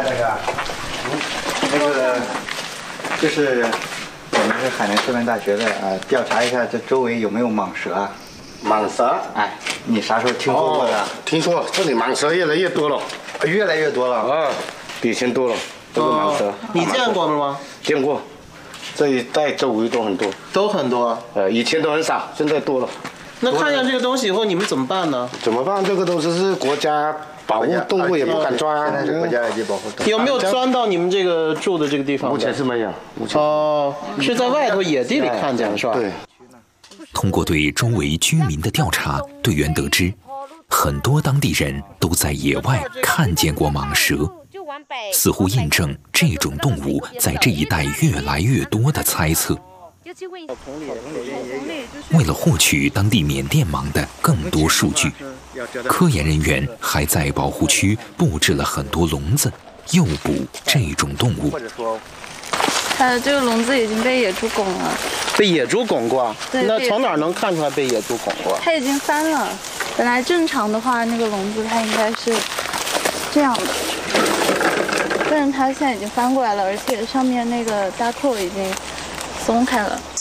大哥。那个，就是我们是海南师范大学的调查一下这周围有没有蟒蛇啊？ 蟒蛇？ 哎，你啥时候听说过的？ 听说这里蟒蛇越来越多了。 越来越多了啊，比以前多了。这个蟒蛇， 你见过吗？ 见过。这一带周围都很多。 都很多。 以前都很少，现在多了。 那看见这个东西以后，你们怎么办呢？ 怎么办？这个东西是国家保护动物，也不敢抓啊。 现在是国家级保护动物。 有没有钻到你们这个住的这个地方？ 目前是没有。 哦，是在外头野地里看见是吧？ 对。 通过对周围居民的调查，队员得知，很多当地人都在野外看见过蟒蛇，似乎印证这种动物在这一带越来越多的猜测。为了获取当地缅甸蟒的更多数据，科研人员还在保护区布置了很多笼子，诱捕这种动物。 它的这个笼子已经被野猪拱了。 被野猪拱过？ 对。 那从哪儿能看出来被野猪拱过？ 它已经翻了。本来正常的话，那个笼子它应该是这样的，但是它现在已经翻过来了，而且上面那个搭扣已经松开了。